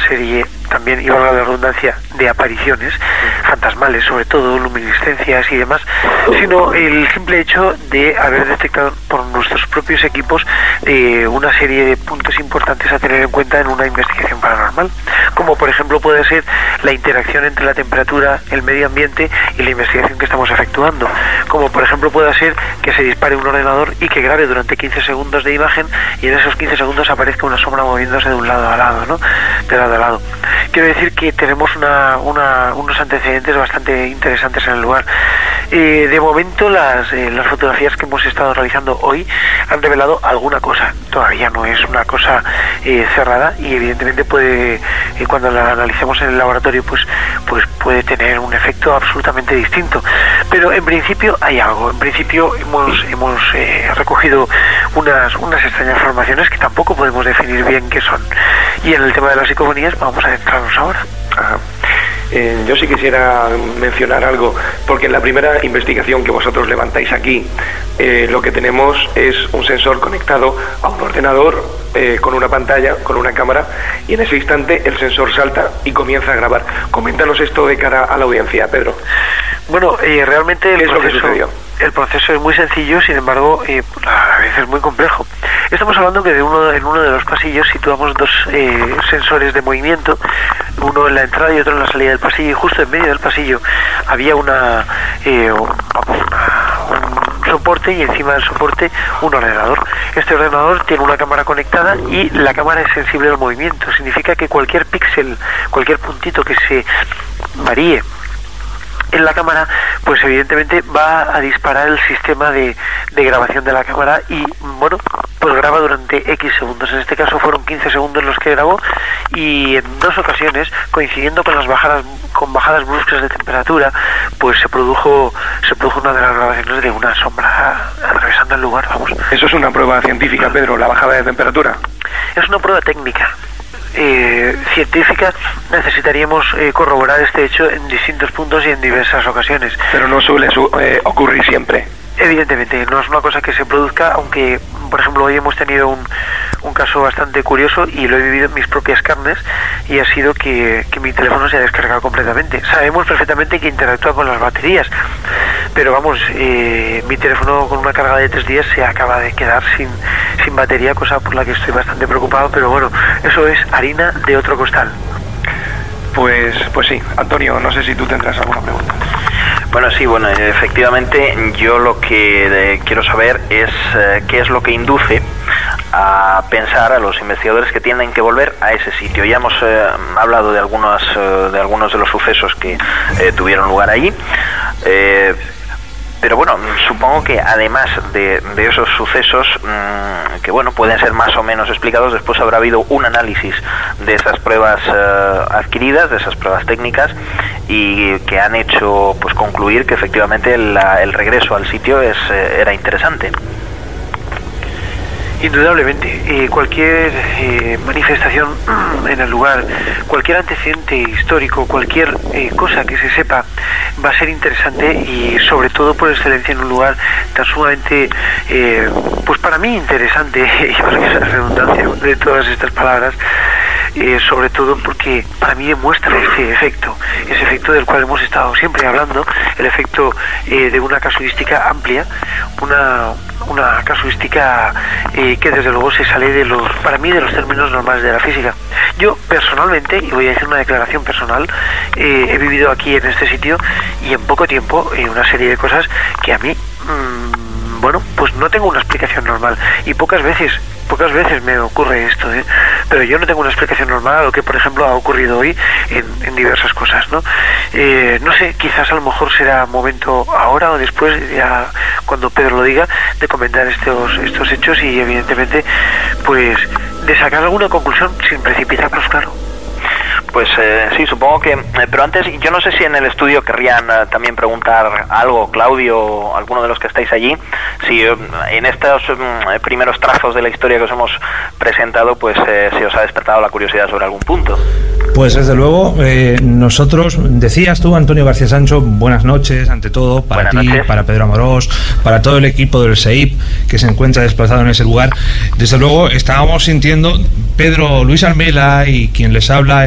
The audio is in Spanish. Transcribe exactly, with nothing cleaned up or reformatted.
serie también, y valga la redundancia, de apariciones fantasmales, sobre todo luminiscencias y demás, sino el simple hecho de haber detectado por nuestros propios equipos eh, una serie de puntos importantes a tener en cuenta en una investigación paranormal, como por ejemplo puede ser la interacción entre la temperatura, el medio ambiente y la investigación que estamos efectuando, como por ejemplo puede ser que se dispare un ordenador y que grabe durante quince segundos de imagen y en esos quince segundos aparezca una sombra moviéndose de un lado a lado, ¿no? De lado a lado. Quiero decir que tenemos una, una, unos antecedentes bastante interesantes en el lugar. Eh, de momento las, eh, las fotografías que hemos estado realizando hoy han revelado alguna cosa. Todavía no es una cosa eh, cerrada y evidentemente puede, eh, cuando la analicemos en el laboratorio, pues, pues puede tener un efecto absolutamente distinto. Pero en principio hay algo. En principio hemos, hemos eh, recogido unas, unas extrañas formaciones que tampoco podemos definir bien qué son. Y en el tema de las psicofonías vamos a adentrarnos ahora. Ajá. Eh, yo sí quisiera mencionar algo, porque en la primera investigación que vosotros levantáis aquí, eh, lo que tenemos es un sensor conectado a un ordenador eh, con una pantalla, con una cámara, y en ese instante el sensor salta y comienza a grabar. Coméntanos esto de cara a la audiencia, Pedro. Bueno, eh, realmente el ¿Qué es proceso, lo que sucedió? El proceso es muy sencillo, sin embargo, eh, a veces muy complejo. Estamos hablando que de uno, en uno de los pasillos situamos dos eh, sensores de movimiento, uno en la entrada y otro en la salida del pasillo, y justo en medio del pasillo había una, eh, un, una, un soporte, y encima del soporte un ordenador. Este ordenador tiene una cámara conectada y la cámara es sensible al movimiento. Significa que cualquier píxel, cualquier puntito que se varíe en la cámara, pues evidentemente va a disparar el sistema de, de grabación de la cámara y, bueno, pues graba durante X segundos. En este caso fueron quince segundos los que grabó, y en dos ocasiones, coincidiendo con las bajadas con bajadas bruscas de temperatura, pues se produjo se produjo una de las grabaciones de una sombra atravesando el lugar, vamos. Eso es una prueba científica, Pedro, la bajada de temperatura. Es una prueba técnica. Eh, científica. Necesitaríamos eh, corroborar este hecho en distintos puntos y en diversas ocasiones. Pero no suele su eh, ocurrir siempre. Evidentemente, no es una cosa que se produzca, aunque, por ejemplo, hoy hemos tenido un, un caso bastante curioso y lo he vivido en mis propias carnes, y ha sido que, que mi teléfono se ha descargado completamente. Sabemos perfectamente que interactúa con las baterías, pero vamos, eh, mi teléfono con una carga de tres días se acaba de quedar sin, sin batería, cosa por la que estoy bastante preocupado, pero bueno, eso es harina de otro costal. Pues, pues sí, Antonio, no sé si tú tendrás alguna pregunta. Bueno, sí, bueno, efectivamente yo lo que eh, quiero saber es eh, qué es lo que induce a pensar a los investigadores que tienen que volver a ese sitio. Ya hemos eh, hablado de algunos, eh, de algunos de los sucesos que eh, tuvieron lugar allí, eh, pero bueno, supongo que además de, de esos sucesos, mmm, que bueno, pueden ser más o menos explicados, después habrá habido un análisis de esas pruebas eh, adquiridas, de esas pruebas técnicas, y que han hecho pues concluir que efectivamente la, el regreso al sitio es, eh, era interesante. Indudablemente, eh, cualquier eh, manifestación en el lugar, cualquier antecedente histórico, cualquier eh, cosa que se sepa va a ser interesante, y sobre todo por excelencia en un lugar tan sumamente, eh, pues para mí interesante, y para que sea la redundancia de todas estas palabras, eh, sobre todo porque para mí demuestra ese efecto, ese efecto del cual hemos estado siempre hablando, el efecto eh, de una casuística amplia, una una casuística eh, que desde luego se sale de los, para mí, de los términos normales de la física. Yo personalmente, y voy a decir una declaración personal, eh, he vivido aquí en este sitio y en poco tiempo eh, una serie de cosas que a mí mmm, bueno, pues no tengo una explicación normal, y pocas veces pocas veces me ocurre esto, ¿eh? Pero yo no tengo una explicación normal a lo que, por ejemplo, ha ocurrido hoy en, en diversas cosas, ¿no? Eh, no sé, quizás a lo mejor será momento ahora o después, ya cuando Pedro lo diga, de comentar estos estos hechos y, evidentemente, pues de sacar alguna conclusión sin precipitarnos, claro. Pues eh, sí, supongo que... Eh, pero antes, yo no sé si en el estudio querrían eh, también preguntar algo, Claudio, o alguno de los que estáis allí, si eh, en estos eh, primeros trazos de la historia que os hemos presentado, pues eh, si os ha despertado la curiosidad sobre algún punto. Pues desde luego, eh, nosotros, decías tú, Antonio García Sancho, buenas noches, ante todo, para buenas ti, noches. Para Pedro Amorós, para todo el equipo del S E I P que se encuentra desplazado en ese lugar. Desde luego, estábamos sintiendo, Pedro Luis Almela y quien les habla,